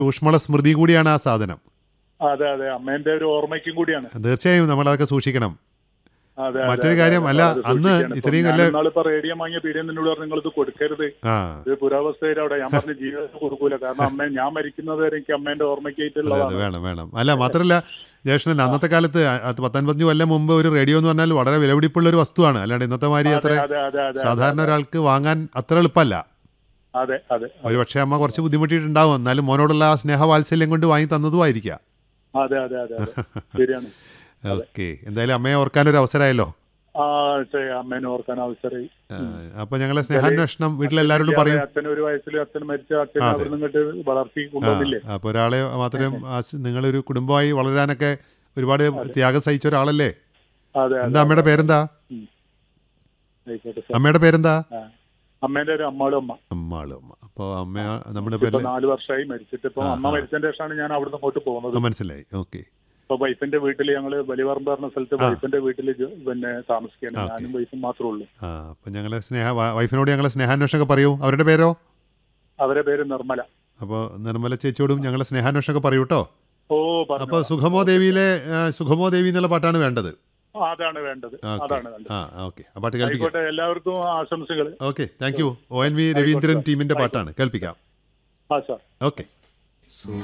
ഊഷ്മള സ്മൃതി കൂടിയാണ് ആ സാധനം. അതെ അതെ, അമ്മേന്റെ ഒരു ഓർമ്മയ്ക്കും കൂടിയാണ്. തീർച്ചയായും നമ്മളതൊക്കെ സൂക്ഷിക്കണം. അതെ മറ്റൊരു കാര്യം അല്ല, അന്ന് ഇത്രയും ഞാനിപ്പോ റേഡിയോ വാങ്ങിയ പീഡിയൻ നിന്നോട് പറഞ്ഞു നിങ്ങൾ ഇത് കൊടുക്കരുത്, ഇത് പുരാവസ്ഥയിൽ അവിടെ. ഞാൻ പറഞ്ഞ ജീവിതത്തിൽ കൊടുക്കൂല, കാരണം അമ്മ ഞാൻ മരിക്കുന്നത് വരെ എനിക്ക് അമ്മേന്റെ ഓർമ്മയ്ക്കായിട്ടുള്ളതാണ്. വേണം വേണം. അല്ല മാത്രമല്ല ജ്യേഷ്ഠൻ, അന്നത്തെ കാലത്ത് 10-15 കൊല്ലം മുമ്പ് ഒരു റേഡിയോ എന്ന് പറഞ്ഞാൽ വളരെ വിലപിടിപ്പുള്ള ഒരു വസ്തുവാണ്. അല്ലാണ്ട് ഇന്നത്തെ മാതിരി അത്ര സാധാരണ ഒരാൾക്ക് വാങ്ങാൻ അത്ര എളുപ്പമല്ല. അതെ അതെ, ഒരു പക്ഷേ അമ്മ കുറച്ച് ബുദ്ധിമുട്ടിയിട്ടുണ്ടാവും, എന്നാലും മോനോടുള്ള ആ സ്നേഹവാത്സല്യം കൊണ്ട് വാങ്ങി തന്നതുമായിരിക്കാം. അതെ അതെ അതെ, ശരിയാണ്. ഓക്കെ, എന്തായാലും അമ്മയെ ഓർക്കാനൊരു അവസരമായല്ലോ. അമ്മേനെ ഓർക്കാൻ അവസരമായി. അപ്പൊ ഞങ്ങളെ സ്നേഹാന്വേഷണം വീട്ടിലെല്ലാവരോടും പറയും. അച്ഛൻ ഒരു വയസ്സിൽ അച്ഛൻ മരിച്ച അച്ഛൻ അവിടെ നിന്നിട്ട് വളർത്തി കൊണ്ടുവന്നില്ലേ. അപ്പൊ ഒരാളെ മാത്രം നിങ്ങളൊരു കുടുംബമായി വളരാനൊക്കെ ഒരുപാട് ത്യാഗം സഹിച്ച ഒരാളല്ലേ. എന്താ അമ്മയുടെ പേരെന്താ? അമ്മയുടെ പേരെന്താ? അമ്മേന്റെ ഒരു അമ്മാളും അമ്മ. അപ്പൊ അമ്മ നമ്മുടെ പേര് 4 വർഷമായി മരിച്ചിട്ട്. ഇപ്പൊ അമ്മ മരിച്ചതിന് ശേഷമാണ് ഞാൻ അവിടുന്ന് അങ്ങോട്ട് പോകുന്നത്. മനസ്സിലായി. ഓക്കെ. ഇപ്പൊ വൈഫിന്റെ വീട്ടിൽ ഞങ്ങള് വലിയപറമ്പ് പറഞ്ഞ സ്ഥലത്ത് വൈഫിന്റെ വീട്ടിൽ പിന്നെ താമസിക്കുകയാണ്. ഞാനും വൈഫും മാത്രമേ ഉള്ളൂ. അപ്പൊ ഞങ്ങളെ വൈഫിനോട് ഞങ്ങളെ സ്നേഹാന്വേഷണമൊക്കെ പറയൂ. അവരുടെ പേരോ? അവരുടെ പേര് നിർമ്മല. അപ്പൊ നിർമ്മല ചേച്ചിയോടും ഞങ്ങളെ സ്നേഹാന്വേഷണമൊക്കെ പറയൂ കേട്ടോ. ഓ, അപ്പൊ സുഖമോ ദേവിയിലെ സുഖമോ ദേവി എന്നുള്ള പാട്ടാണ് വേണ്ടത്. അതാണ് വേണ്ടത്, അതാണ് വേണ്ടത്. ഓക്കെ, ആ പാട്ട് കേൾപ്പിക്കാം. എല്ലാവർക്കും ആശംസകൾ. Okay, thank you. ONV Raveendran ടീമിന്റെ പാട്ടാണ്, കേൾപ്പിക്കാം. ആ സാർ. ഓക്കെ.